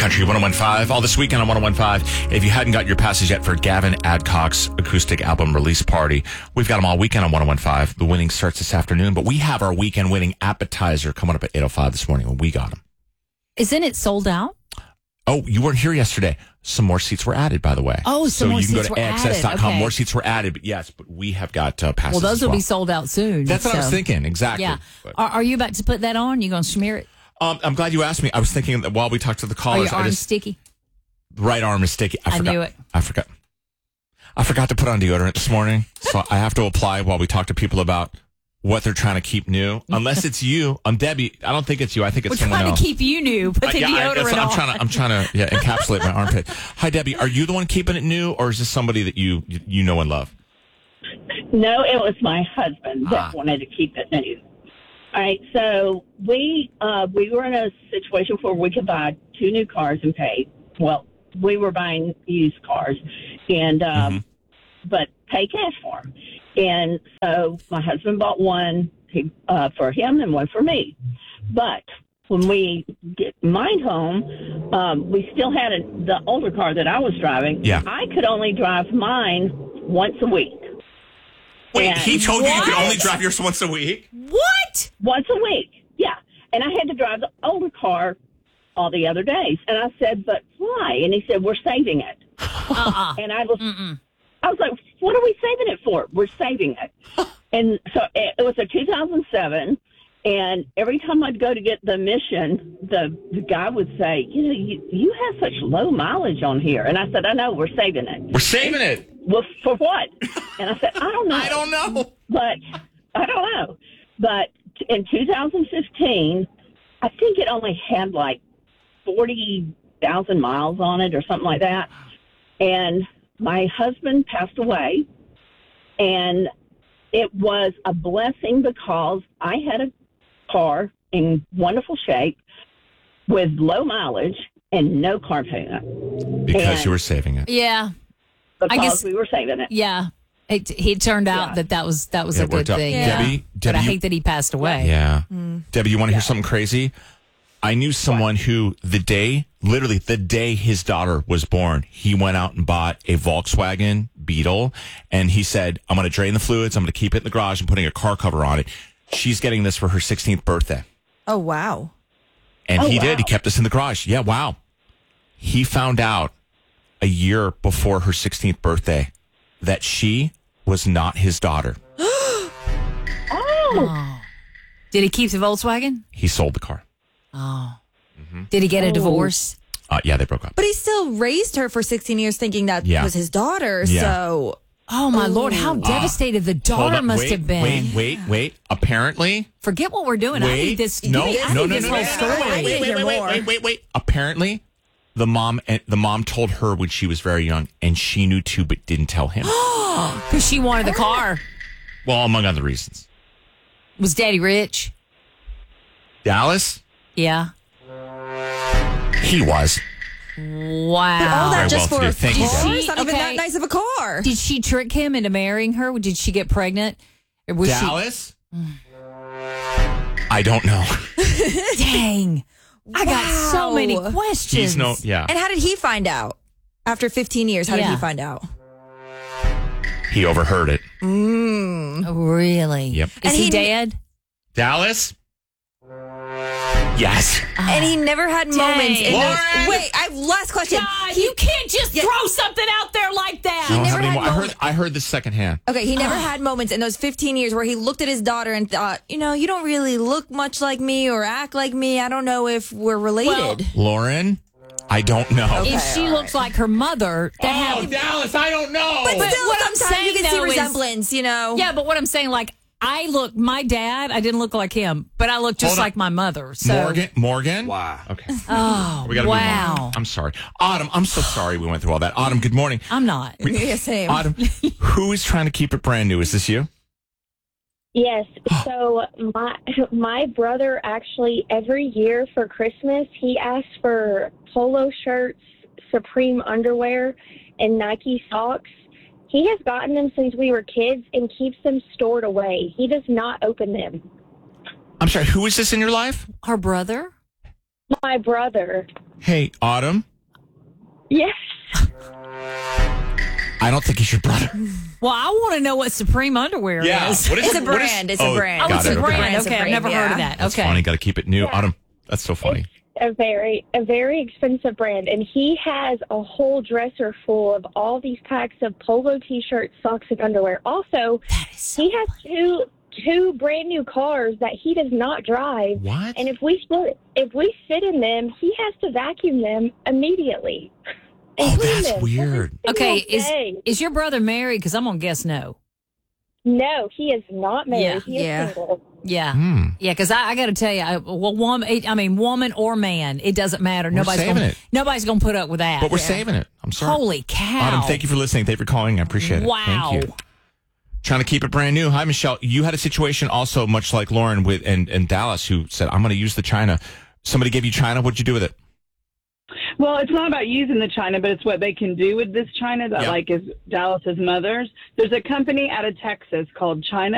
Country 101.5 all this weekend on 101.5. If you hadn't got your passes yet for Gavin Adcock's acoustic album release party, we've got them all weekend on 101.5. The winning starts this afternoon, but we have our weekend winning appetizer coming up at 8:05 this morning when we got them. Isn't it sold out? Oh, you weren't here yesterday. Some more seats were added, by the way. Oh, some more seats were added. So you can go to AXS.com. Okay. More seats were added, but we have got passes. Well, those as will well. be sold out soon. That's what I was thinking. Exactly. Yeah. But, Are you about to put that on? You going to smear it? I'm glad you asked me. I was thinking that while we talked to the Are callers, your arms sticky? Right arm is sticky. I knew it. I forgot to put on deodorant this morning, so I have to apply while we talk to people about what they're trying to keep new. Unless it's you. I'm Debbie. I don't think it's you. I think it's someone else. We're trying to keep you new. Put the deodorant on. I'm trying to encapsulate my armpit. Hi, Debbie. Are you the one keeping it new, or is this somebody that you know and love? No, it was my husband that wanted to keep it new. All right, so we were in a situation where we could buy 2 new cars and pay. Well, we were buying used cars, and but pay cash for them. And so my husband bought one for him and one for me. But when we get mine home, we still had the older car that I was driving. Yeah. I could only drive mine once a week. Wait, And he told you could only drive yours once a week? What? Once a week, yeah. And I had to drive the older car all the other days. And I said, but why? And he said, we're saving it. And I was like, what are we saving it for? We're saving it. And so it was a 2007. And every time I'd go to get the emission, the guy would say, you have such low mileage on here. And I said, I know, we're saving it. We're saving it. Well, for what? And I said, I don't know. I don't know. But I don't know. But in 2015, I think it only had like 40,000 miles on it or something like that. And my husband passed away. And it was a blessing because I had a car in wonderful shape with low mileage and no car payment. Because you were saving it. Yeah. Because I guess we were saving it. Yeah. It turned out that was a good thing. Yeah. Debbie, but I hate that he passed away. Yeah. Debbie, you want to hear something crazy? I knew someone who literally the day his daughter was born, he went out and bought a Volkswagen Beetle, and he said, I'm going to drain the fluids, I'm going to keep it in the garage, and putting a car cover on it. She's getting this for her 16th birthday. Oh, wow. And he did. He kept this in the garage. Yeah, wow. He found out a year before her 16th birthday that she was not his daughter. Oh. Did he keep the Volkswagen? He sold the car. Oh. Did he get a divorce? Yeah, they broke up. But he still raised her for 16 years thinking that was his daughter. Yeah. So, oh my Lord, how devastated the daughter must have been. Wait. Apparently. Forget what we're doing. I need this. No. This whole story. Wait. Apparently, the mom told her when she was very young, and she knew too, but didn't tell him. Because she wanted the car. Well, among other reasons. Was Daddy rich? Dallas? Yeah. He was. Wow. all that Very just for well-to-do. a Thank you, car? Debbie. It's not even that nice of a car. Did she trick him into marrying her? Did she get pregnant? Or was Dallas? I don't know. Dang. I got so many questions. Yeah. And how did he find out? After 15 years, how did he find out? He overheard it. Oh, really? Yep. Is he dead? Dallas? Yes. And he never had moments. Lauren! Wait, I have last question. God, you can't just throw something out there like that. I don't have never any had more. moments. I heard this secondhand. Okay, he never had moments in those 15 years where he looked at his daughter and thought, you don't really look much like me or act like me. I don't know if we're related. Lauren, I don't know. If she looks like her mother, Dallas, I don't know. but still, what I'm sometimes you saying, can see though, is- resemblance, Yeah, but what I'm saying, like, my dad, I didn't look like him, but I look just like my mother. So. Morgan? Wow. Okay. Oh, We gotta move wow. on. I'm sorry. Autumn, I'm so sorry we went through all that. Autumn, good morning. I'm not. Yeah, same. Autumn, who is trying to keep it brand new? Is this you? Yes. So my brother actually every year for Christmas he asks for polo shirts, Supreme underwear, and Nike socks. He has gotten them since we were kids and keeps them stored away. He does not open them. I'm sorry, who is this in your life? Her brother? My brother. Hey, Autumn. Yes. I don't think he's your brother. Well, I want to know what Supreme underwear is. What is It's a it? What is- brand. It's a brand. Oh, Got it's it. a Okay. brand. Okay, Supreme, I've never heard of that. That's Okay. funny. Got to keep it new. Yeah. Autumn, that's so funny. A very expensive brand, and he has a whole dresser full of all these packs of polo T-shirts, socks, and underwear. Also, he has two brand new cars that he does not drive. What? And if we sit in them, he has to vacuum them immediately. and Oh, clean that's them weird. every Okay, single day. is your brother married? Because I'm going to guess no. No, he is not married. He is Yeah. single. Yeah. Hmm. Yeah, because I got to tell you, woman or man, it doesn't matter. saving it. Nobody's going to put up with that. But we're saving it. I'm sorry. Holy cow. Autumn, thank you for listening. Thank you for calling. I appreciate it. Wow. Thank you. Trying to keep it brand new. Hi, Michelle. You had a situation also much like Lauren with and Dallas, who said, I'm going to use the China. Somebody gave you China. What'd you do with it? Well, it's not about using the China, but it's what they can do with this China that, Yeah. like, is Dallas's mother's. There's a company out of Texas called China